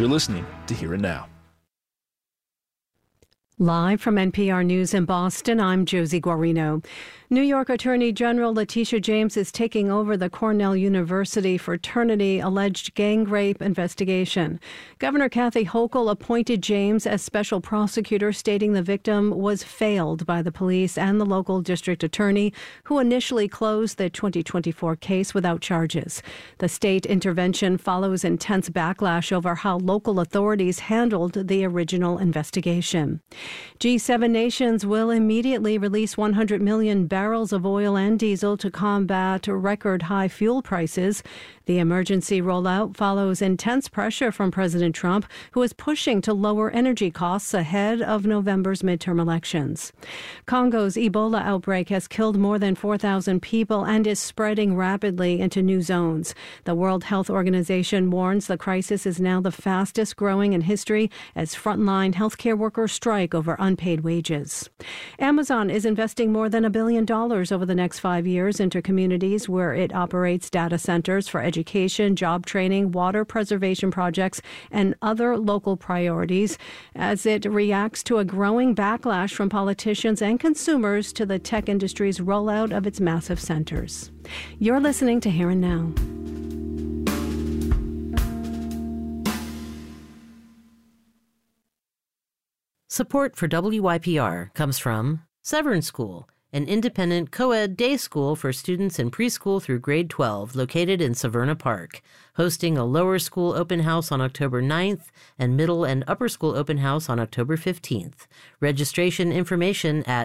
You're listening to Here and Now. Live from NPR News in Boston, I'm Josie Guarino. New York Attorney General Letitia James is taking over the Cornell University fraternity alleged gang rape investigation. Governor Kathy Hochul appointed James as special prosecutor, stating the victim was failed by the police and the local district attorney, who initially closed the 2024 case without charges. The state intervention follows intense backlash over how local authorities handled the original investigation. G7 nations will immediately release 100 million barrels of oil and diesel to combat record high fuel prices. The emergency rollout follows intense pressure from President Trump, who is pushing to lower energy costs ahead of November's midterm elections. Congo's Ebola outbreak has killed more than 4,000 people and is spreading rapidly into new zones. The World Health Organization warns the crisis is now the fastest growing in history as frontline healthcare workers strike over unpaid wages. Amazon is investing more than $1 billion over the next 5 years into communities where it operates data centers for education, job training, water preservation projects, and other local priorities as it reacts to a growing backlash from politicians and consumers to the tech industry's rollout of its massive centers. You're listening to Here and Now. Support for WYPR comes from Severn School, an independent co-ed day school for students in preschool through grade 12 located in Severna Park, hosting a lower school open house on October 9th and middle and upper school open house on October 15th. Registration information at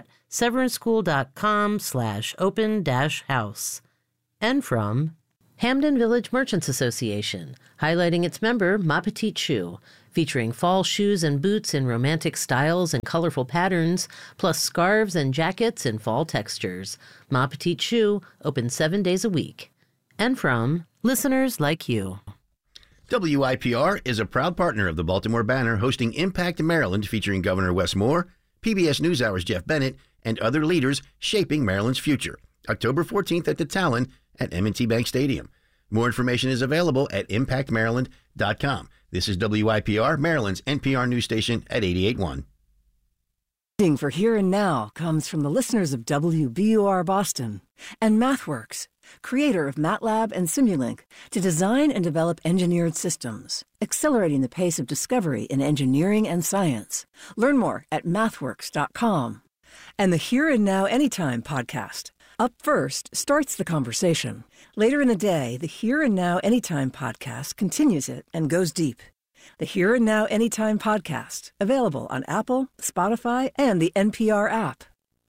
severnschool.com/open-house. And from Hamden Village Merchants Association, highlighting its member Ma Petite Shoe, featuring fall shoes and boots in romantic styles and colorful patterns, plus scarves and jackets in fall textures. Ma Petite Shoe, open 7 days a week. And from listeners like you. WIPR is a proud partner of the Baltimore Banner, hosting Impact Maryland, featuring Governor Wes Moore, PBS NewsHour's Jeff Bennett, and other leaders shaping Maryland's future. October 14th at the Talon at M&T Bank Stadium. More information is available at impactmaryland.com. This is WIPR, Maryland's NPR news station at 88.1. Funding for Here and Now comes from the listeners of WBUR Boston and MathWorks, creator of MATLAB and Simulink, to design and develop engineered systems, accelerating the pace of discovery in engineering and science. Learn more at mathworks.com. And the Here and Now Anytime podcast. Up First starts the conversation. Later in the day, the Here and Now Anytime podcast continues it and goes deep. The Here and Now Anytime podcast, available on Apple, Spotify, and the NPR app.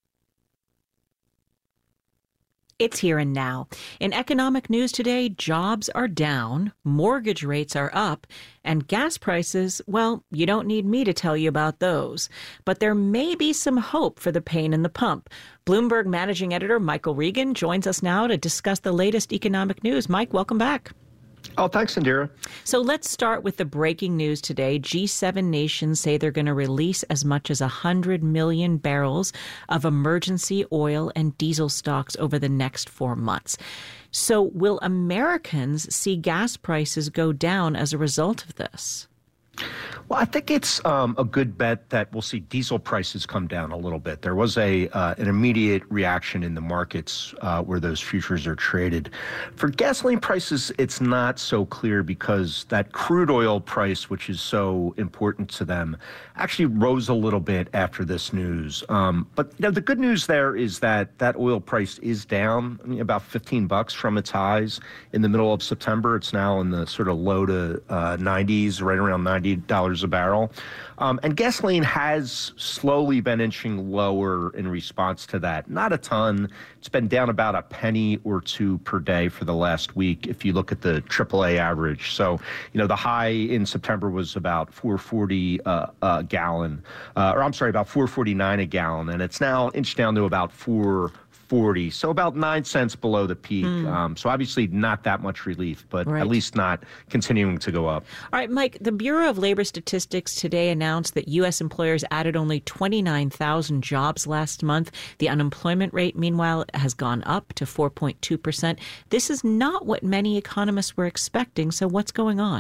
It's Here and Now. In economic news today, jobs are down, mortgage rates are up, and gas prices, well, you don't need me to tell you about those. But there may be some hope for the pain in the pump. Bloomberg managing editor Michael Regan joins us now to discuss the latest economic news. Mike, welcome back. Oh, thanks, Indira. So let's start with the breaking news today. G7 nations say they're going to release as much as 100 million barrels of emergency oil and diesel stocks over the next 4 months. So will Americans see gas prices go down as a result of this? Well, I think it's a good bet that we'll see diesel prices come down a little bit. There was an immediate reaction in the markets where those futures are traded. For gasoline prices, it's not so clear because that crude oil price, which is so important to them, actually rose a little bit after this news. But you know, the good news there is that that oil price is down, about $15 from its highs in the middle of September. It's now in the sort of low to 90s, right around $90 a barrel. And gasoline has slowly been inching lower in response to that. Not a ton. It's been down about a penny or two per day for the last week if you look at the AAA average. So, you know, the high in September was about $4.40 a gallon, about $4.49 a gallon, and it's now inched down to about $4.40, so about 9 cents below the peak. So obviously not that much relief, but at least not continuing to go up. All right, Mike, the Bureau of Labor Statistics today announced that U.S. employers added only 29,000 jobs last month. The unemployment rate, meanwhile, has gone up to 4.2%. This is not what many economists were expecting, so what's going on?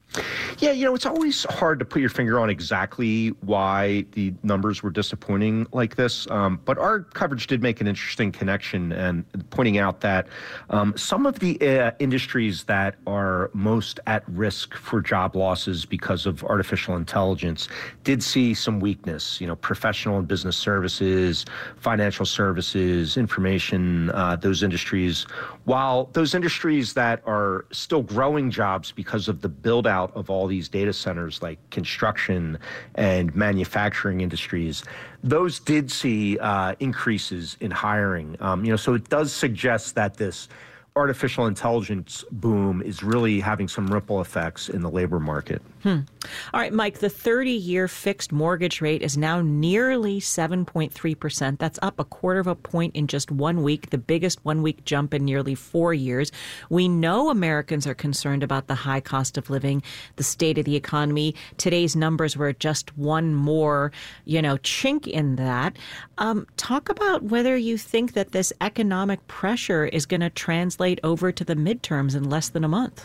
Yeah, it's always hard to put your finger on exactly why the numbers were disappointing like this. But our coverage did make an interesting connection and pointing out that some of the industries that are most at risk for job losses because of artificial intelligence did see some weakness. Professional and business services, financial services, information, those industries. While those industries that are still growing jobs because of the build out of all these data centers like construction and manufacturing industries, those did see increases in hiring. So it does suggest that this artificial intelligence boom is really having some ripple effects in the labor market. All right, Mike, the 30-year fixed mortgage rate is now nearly 7.3%. That's up a quarter of a point in just 1 week, the biggest one-week jump in nearly 4 years. We know Americans are concerned about the high cost of living, the state of the economy. Today's numbers were just one more, chink in that. Talk about whether you think that this economic pressure is going to translate over to the midterms in less than a month.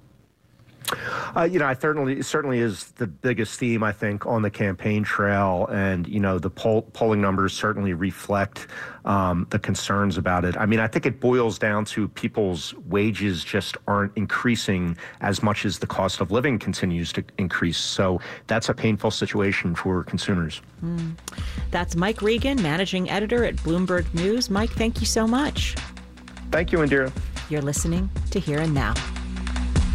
I certainly is the biggest theme, I think, on the campaign trail. And, the polling numbers certainly reflect the concerns about it. I think it boils down to people's wages just aren't increasing as much as the cost of living continues to increase. So that's a painful situation for consumers. That's Mike Regan, managing editor at Bloomberg News. Mike, thank you so much. Thank you, Indira. You're listening to Here and Now.